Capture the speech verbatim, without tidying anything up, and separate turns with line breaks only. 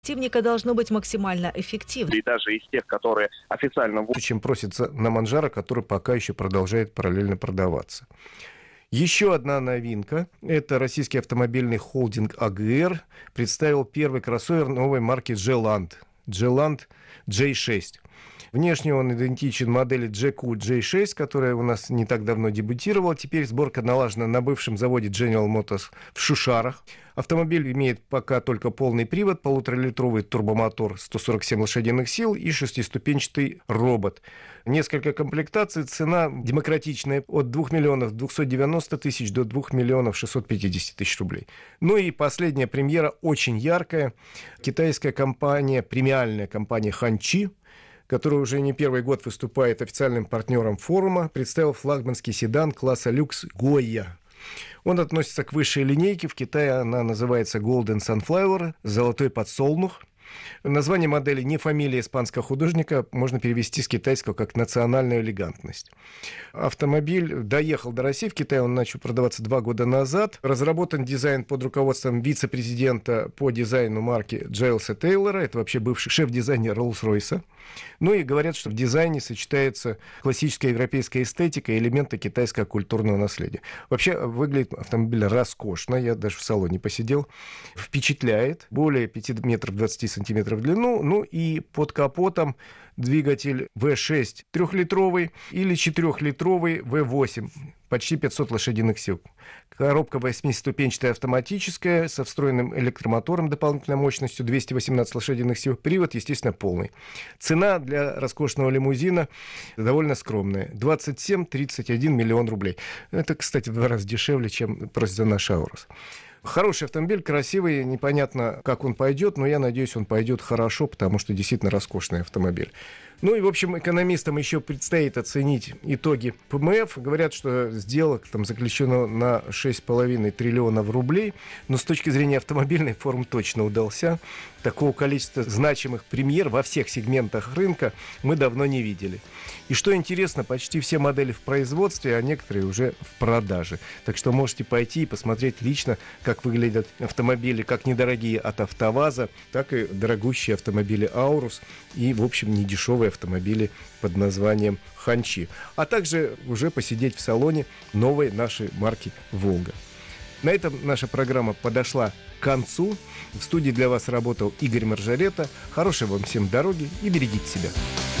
Противника должно быть максимально эффективно.
И даже из тех, которые официально...
Чем просится на Манжаро, который пока еще продолжает параллельно продаваться. Еще одна новинка. Это российский автомобильный холдинг а гэ эр представил первый кроссовер новой марки G-Land. G-Land джей шесть. Внешне он идентичен модели джи кью джей шесть, которая у нас не так давно дебютировала. Теперь сборка налажена на бывшем заводе General Motors в Шушарах. Автомобиль имеет пока только полный привод, полуторалитровый турбомотор, сто сорок семь лошадиных сил и шестиступенчатый робот. Несколько комплектаций, цена демократичная от двух миллионов двухсот девяноста тысяч до двух миллионов шестисот пятидесяти тысяч рублей. Ну и последняя премьера, очень яркая. Китайская компания, премиальная компания Ханчи, который уже не первый год выступает официальным партнером форума, представил флагманский седан класса люкс Гойя. Он относится к высшей линейке. В Китае она называется Golden Sunflower, золотой подсолнух. Название модели не фамилия испанского художника, можно перевести с китайского как «национальная элегантность». Автомобиль доехал до России, в Китае он начал продаваться два года назад. Разработан дизайн под руководством вице-президента по дизайну марки Джейлса Тейлора, это вообще бывший шеф-дизайнер Роллс-Ройса. Ну и говорят, что в дизайне сочетается классическая европейская эстетика и элементы китайского культурного наследия. Вообще выглядит автомобиль роскошно, я даже в салоне посидел, впечатляет, более пяти метров двадцати сантиметров в длину, ну и под капотом двигатель вэ шесть трехлитровый или четырехлитровый вэ восемь, почти пятьсот лошадиных сил. Коробка восьмиступенчатая автоматическая со встроенным электромотором дополнительной мощностью двести восемнадцать лошадиных сил. Привод, естественно, полный. Цена для роскошного лимузина довольно скромная. двадцать семь - тридцать один миллион рублей. Это, кстати, в два раза дешевле, чем просит за наш Аурус. Хороший автомобиль, красивый, непонятно, как он пойдет, но я надеюсь, он пойдет хорошо, потому что действительно роскошный автомобиль. Ну и, в общем, экономистам еще предстоит оценить итоги пэ эм эф. Говорят, что сделок там заключено на шесть с половиной триллионов рублей, но с точки зрения автомобильной форум точно удался. Такого количества значимых премьер во всех сегментах рынка мы давно не видели. И что интересно, почти все модели в производстве, а некоторые уже в продаже. Так что можете пойти и посмотреть лично, как выглядят автомобили, как недорогие от АвтоВАЗа, так и дорогущие автомобили Аурус и, в общем, недешевые автомобили под названием Ханчи. А также уже посидеть в салоне новой нашей марки Волга. На этом наша программа подошла к концу. В студии для вас работал Игорь Маржарета. Хорошей вам всем дороги и берегите себя.